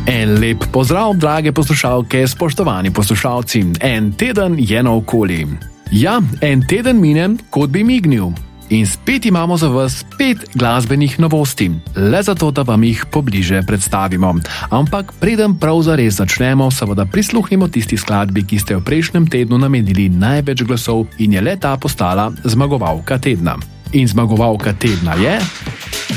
En lep pozdrav, drage poslušalke, spoštovani poslušalci. En teden je naokoli. Ja, en teden mine, kot bi mignil. In spet imamo za vas 5 glasbenih novosti, le zato, da vam jih pobliže predstavimo. Ampak preden prav zares začnemo, seveda prisluhnimo tisti skladbi, ki ste v prejšnjem tednu namenili največ glasov in je le ta postala zmagovalka tedna. In zmagovalka tedna je